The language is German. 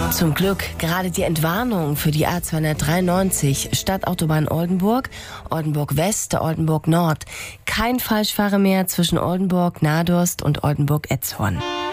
Zum Glück gerade die Entwarnung für die A293 Stadtautobahn Oldenburg, Oldenburg West, Oldenburg Nord. Kein Falschfahrer mehr zwischen Oldenburg, Nadorst und Oldenburg-Etzhorn.